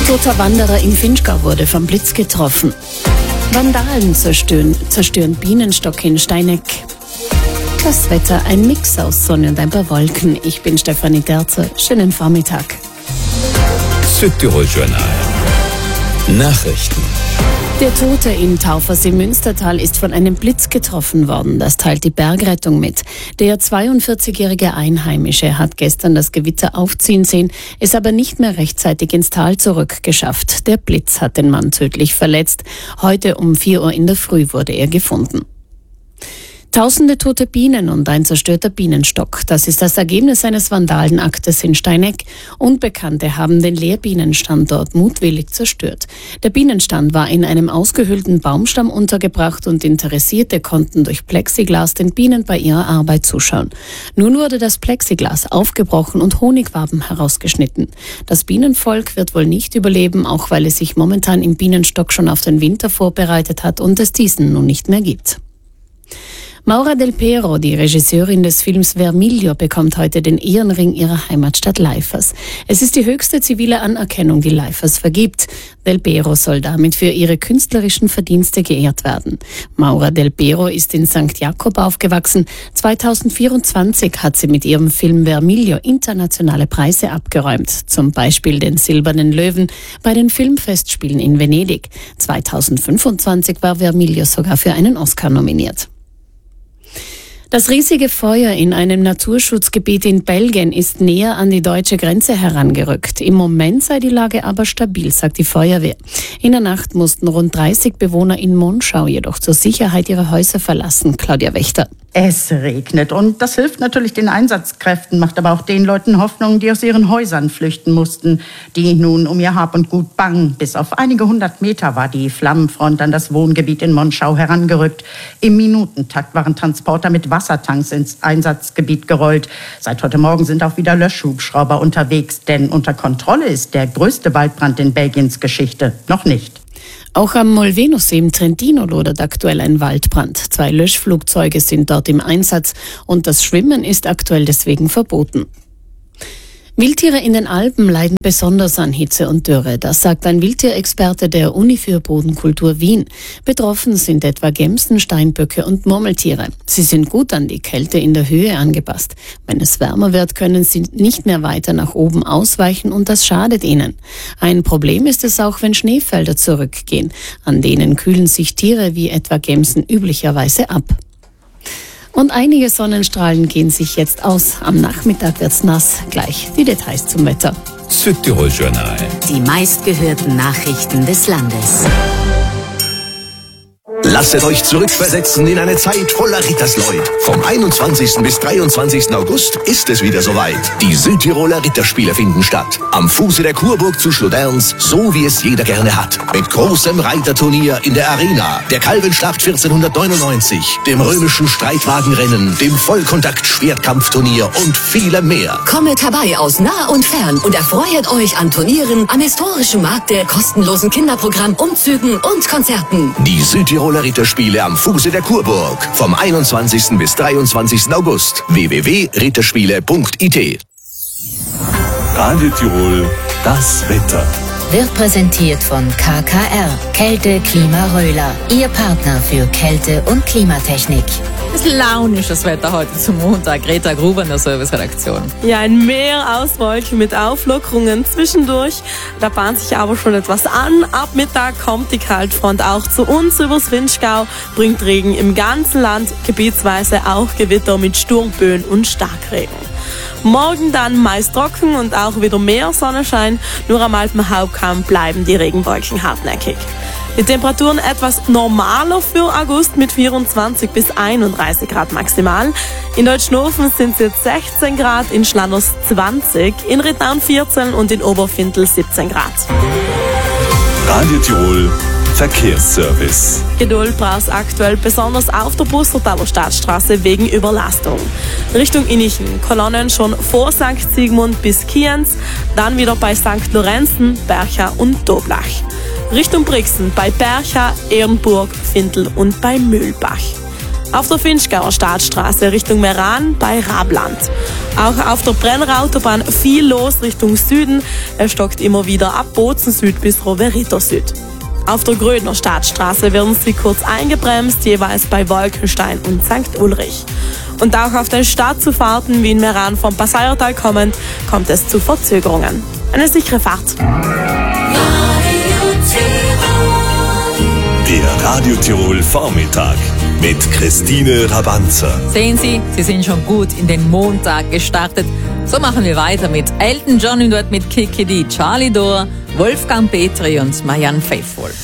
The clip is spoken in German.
Toter Wanderer im Finchgau wurde vom Blitz getroffen. Vandalen zerstören Bienenstock in Steineck. Das Wetter, ein Mix aus Sonne und ein paar Wolken. Ich bin Stefanie Derzer. Schönen Vormittag. Südtirol Journal. Nachrichten. Der Tote im Taufersee Münstertal ist von einem Blitz getroffen worden. Das teilt die Bergrettung mit. Der 42-jährige Einheimische hat gestern das Gewitter aufziehen sehen, es aber nicht mehr rechtzeitig ins Tal zurückgeschafft. Der Blitz hat den Mann tödlich verletzt. Heute um 4 Uhr in der Früh wurde er gefunden. Tausende tote Bienen und ein zerstörter Bienenstock. Das ist das Ergebnis eines Vandalenaktes in Steineck. Unbekannte haben den Lehrbienenstand dort mutwillig zerstört. Der Bienenstand war in einem ausgehöhlten Baumstamm untergebracht und Interessierte konnten durch Plexiglas den Bienen bei ihrer Arbeit zuschauen. Nun wurde das Plexiglas aufgebrochen und Honigwaben herausgeschnitten. Das Bienenvolk wird wohl nicht überleben, auch weil es sich momentan im Bienenstock schon auf den Winter vorbereitet hat und es diesen nun nicht mehr gibt. Maura Del Pero, die Regisseurin des Films Vermiglio, bekommt heute den Ehrenring ihrer Heimatstadt Leifers. Es ist die höchste zivile Anerkennung, die Leifers vergibt. Del Pero soll damit für ihre künstlerischen Verdienste geehrt werden. Maura Del Pero ist in St. Jakob aufgewachsen. 2024 hat sie mit ihrem Film Vermiglio internationale Preise abgeräumt. Zum Beispiel den Silbernen Löwen bei den Filmfestspielen in Venedig. 2025 war Vermiglio sogar für einen Oscar nominiert. Das riesige Feuer in einem Naturschutzgebiet in Belgien ist näher an die deutsche Grenze herangerückt. Im Moment sei die Lage aber stabil, sagt die Feuerwehr. In der Nacht mussten rund 30 Bewohner in Monschau jedoch zur Sicherheit ihre Häuser verlassen. Claudia Wächter. Es regnet und das hilft natürlich den Einsatzkräften, macht aber auch den Leuten Hoffnung, die aus ihren Häusern flüchten mussten, die nun um ihr Hab und Gut bangen. Bis auf einige 100 Meter war die Flammenfront an das Wohngebiet in Monschau herangerückt. Im Minutentakt waren Transporter mit Wassertanks ins Einsatzgebiet gerollt. Seit heute Morgen sind auch wieder Löschhubschrauber unterwegs, denn unter Kontrolle ist der größte Waldbrand in Belgiens Geschichte noch nicht. Auch am Molvenussee im Trentino lodert aktuell ein Waldbrand. 2 Löschflugzeuge sind dort im Einsatz und das Schwimmen ist aktuell deswegen verboten. Wildtiere in den Alpen leiden besonders an Hitze und Dürre. Das sagt ein Wildtierexperte der Uni für Bodenkultur Wien. Betroffen sind etwa Gämsen, Steinböcke und Murmeltiere. Sie sind gut an die Kälte in der Höhe angepasst. Wenn es wärmer wird, können sie nicht mehr weiter nach oben ausweichen und das schadet ihnen. Ein Problem ist es auch, wenn Schneefelder zurückgehen. An denen kühlen sich Tiere wie etwa Gämsen üblicherweise ab. Und einige Sonnenstrahlen gehen sich jetzt aus. Am Nachmittag wird's nass. Gleich die Details zum Wetter. Südtirol Journal. Die meistgehörten Nachrichten des Landes. Lasst euch zurückversetzen in eine Zeit voller Rittersleut. Vom 21. bis 23. August ist es wieder soweit. Die Südtiroler Ritterspiele finden statt. Am Fuße der Kurburg zu Schloderns, so wie es jeder gerne hat. Mit großem Reiterturnier in der Arena, der Kalvenschlacht 1499, dem römischen Streitwagenrennen, dem Vollkontakt-Schwertkampfturnier und vielem mehr. Kommet herbei aus nah und fern und erfreut euch an Turnieren, am historischen Markt, der kostenlosen Kinderprogramm, Umzügen und Konzerten. Die Südtiroler Ritterspiele am Fuße der Kurburg. Vom 21. bis 23. August. www.ritterspiele.it. Radio Tirol, das Wetter. Wird präsentiert von KKR, Kälte Klima Röhler, Ihr Partner für Kälte- und Klimatechnik. Das launisches Wetter heute zum Montag. Greta Gruber in der Serviceredaktion. Ja, ein Meer aus Wolken mit Auflockerungen zwischendurch. Da bahnt sich aber schon etwas an. Ab Mittag kommt die Kaltfront auch zu uns übers Vinchgau, bringt Regen im ganzen Land, gebietsweise auch Gewitter mit Sturmböen und Starkregen. Morgen dann meist trocken und auch wieder mehr Sonnenschein. Nur am Alpenhauptkamm bleiben die Regenwolken hartnäckig. Die Temperaturen etwas normaler für August mit 24 bis 31 Grad maximal. In Deutschnofen sind es jetzt 16 Grad, in Schlanders 20, in Rittnaun 14 und in Oberfintel 17 Grad. Radio Tirol, Verkehrsservice. Geduld brauchst aktuell besonders auf der Bussertaler Stadtstraße wegen Überlastung. Richtung Innichen, Kolonnen schon vor St. Sigmund bis Kienz, dann wieder bei St. Lorenzen, Bercha und Doblach. Richtung Brixen bei Bercha, Ehrenburg, Fintel und bei Mühlbach. Auf der Finchgauer Stadtstraße Richtung Meran bei Rabland. Auch auf der Brennerautobahn viel los Richtung Süden. Es stockt immer wieder ab Bozen Süd bis Roverito Süd. Auf der Grödner Stadtstraße werden sie kurz eingebremst, jeweils bei Wolkenstein und St. Ulrich. Und auch auf den Stadtzufahrten wie in Meran vom Passaiertal kommend, kommt es zu Verzögerungen. Eine sichere Fahrt. Der Radio Tirol Vormittag mit Christine Rabanzer. Sehen Sie, Sie sind schon gut in den Montag gestartet. So machen wir weiter mit Elton John und dort mit Kiki D, Charlie Dore, Wolfgang Petri und Marianne Faithfull.